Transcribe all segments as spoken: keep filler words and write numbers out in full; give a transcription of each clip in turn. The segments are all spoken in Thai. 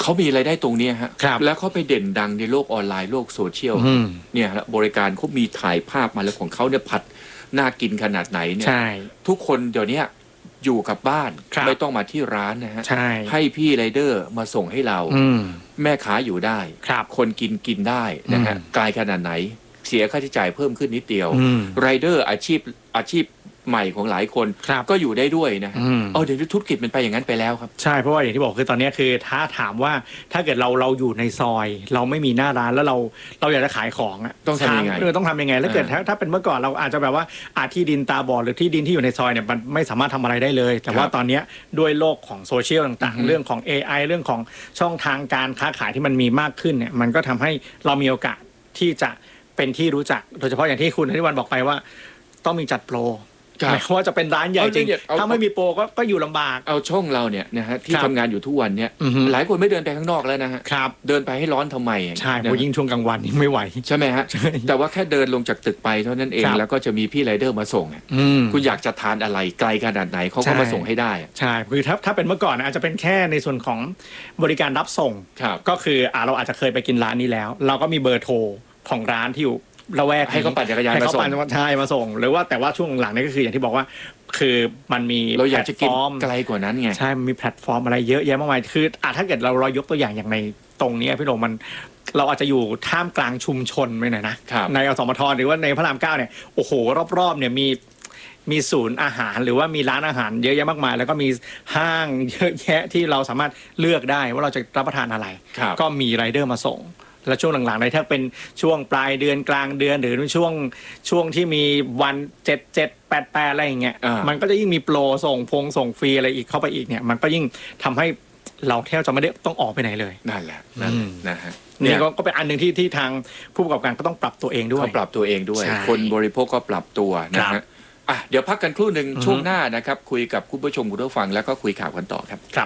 เขามีรายได้ตรงนี้ฮะแล้วเขาไปเด่นดังในโลกออนไลน์โลกโซเชียลเนี่ยบริการเขามีถ่ายภาพมาแล้วของเขาเนี่ยผัดน่ากินขนาดไหนเนี่ยทุกคนเดี๋ยวนี้อยู่กับบ้านไม่ต้องมาที่ร้านนะฮะ ใ, ให้พี่ไรเดอร์มาส่งให้เราแม่ค้าอยู่ได้คนกินกินได้นะฮะกลายขนาดไหนเสียค่าใช้จ่ายเพิ่มขึ้นนิดเดียวไรเดอร์อาชีพอาชีพใหม่ของหลายคนก็อยู่ได้ด้วยนะเออเดี๋ยวธุรกิจมันไปอย่างนั้นไปแล้วครับใช่เพราะว่าอย่างที่บอกคือตอนนี้คือถ้าถามว่าถ้าเกิดเราเราอยู่ในซอยเราไม่มีหน้าร้านแล้วเราเราอยากจะขายของอ่ะต้องทำยังไงเออต้องทำยังไงแล้วเกิดถ้าถ้าเป็นเมื่อก่อนเราอาจจะแบบว่าอาที่ดินตาบอดหรือที่ดินที่อยู่ในซอยเนี่ยมันไม่สามารถทำอะไรได้เลยแต่ว่าตอนนี้ด้วยโลกของโซเชียลต่างๆเรื่องของ เอ ไอ เรื่องของช่องทางการค้าขายที่มันมีมากขึ้นเนี่ยมันก็ทำให้เรามีโอกาสที่จะเป็นที่รู้จักโดยเฉพาะอย่างที่คุณธนิวัฒน์บอกไปว่าต้องมีจัดโปรไม่ว่าจะเป็นร้านใหญ่จริงถ้าไม่มีโปรก็ก็อยู่ลำบากเอาช่องเราเนี่ยนะฮะที่ทำงานอยู่ทุกวันเนี่ยหลายคนไม่เดินไปข้างนอกแล้วนะฮะเดินไปให้ร้อนทำไมใช่เพราะยิ่งช่วงกลางวันนี่ไม่ไหวใช่ไหมฮะแต่ว่าแค่เดินลงจากตึกไปเท่านั้นเองแล้วก็จะมีพี่ไรเดอร์มาส่งคุณอยากจะทานอะไรไกลขนาดไหนเขาก็มาส่งให้ได้ใช่คือถ้าถ้าเป็นเมื่อก่อนอาจจะเป็นแค่ในส่วนของบริการรับส่งก็คืออ่าเราอาจจะเคยไปกินร้านนี้แล้วเราก็มีเบอร์โทรของร้านที่อยู่ระแวกให้เขาปั่นจักรยานมาส่งใช่มาส่งหรือว่าแต่ว่าช่วงหลังนี่ก็คืออย่างที่บอกว่าคือมันมีเราอยากจะกินไกลกว่านั้นไงใช่มันมีแพลตฟอร์มอะไรเยอะแยะมากมายคืออ่ะถ้าเกิดเราเรายกตัวอย่างอย่างในตรงนี้พี่โดมมันเราอาจจะอยู่ท่ามกลางชุมชนไปหน่อยนะในอสมทหรือว่าในพระรามเก้าเนี่ยโอ้โหรอบๆเนี่ยมีมีศูนย์อาหารหรือว่ามีร้านอาหารเยอะแยะมากมายแล้วก็มีห้างเยอะแยะที่เราสามารถเลือกได้ว่าเราจะรับประทานอะไรก็มีไรเดอร์มาส่งแล้วช่วงหลังๆในถ้าเป็นช่วงปลายเดือนกลางเดือนหรือช่วงช่วงที่มีวันเจ็ด เจ็ด แปด แปดอะไรอย่างเงี้ยมันก็จะยิ่งมีโปรส่งพงส่งฟรีอะไรอีกเข้าไปอีกเนี่ยมันก็ยิ่งทำให้เราแทบจะไม่ได้ต้องออกไปไหนเลยนั่นแหละนั่นนะฮะนี่ก็เป็นอันนึงที่ที่ทางผู้ประกอบการก็ต้องปรับตัวเองด้วยปรับตัวเองด้วยคนบริโภคก็ปรับตัวนะฮะอ่ะเดี๋ยวพักกันครู่นึงช่วงหน้านะครับคุยกับคุณผู้ชมคุณผู้ฟังแล้วก็คุยข่าวกันต่อครับครับ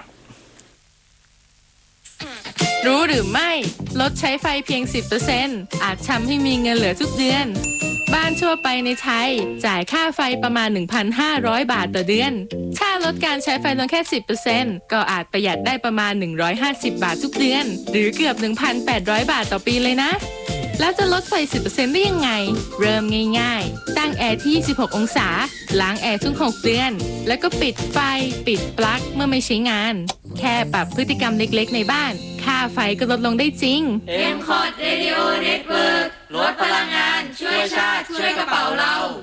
รู้หรือไม่ลดใช้ไฟเพียง สิบเปอร์เซ็นต์ อาจทำให้มีเงินเหลือทุกเดือนบ้านทั่วไปในไทยจ่ายค่าไฟประมาณ หนึ่งพันห้าร้อย บาทต่อเดือนถ้าลดการใช้ไฟลงแค่ สิบเปอร์เซ็นต์ ก็อาจประหยัดได้ประมาณหนึ่งร้อยห้าสิบบาททุกเดือนหรือเกือบ หนึ่งพันแปดร้อย บาทต่อปีเลยนะแล้วจะลดไฟ สิบเปอร์เซ็นต์ ได้ยังไงเริ่มง่ายๆตั้งแอร์ที่ยี่สิบหกองศาล้างแอร์ทุกหกเดือนแล้วก็ปิดไฟปิดปลั๊กเมื่อไม่ใช้งานแค่ปรับพฤติกรรมเล็กๆในบ้านค่าไฟก็ลดลงได้จริงเอ็ม คอ ดี Radio Network ลดพลังงานช่วยชาติช่วยกระเป๋าเรา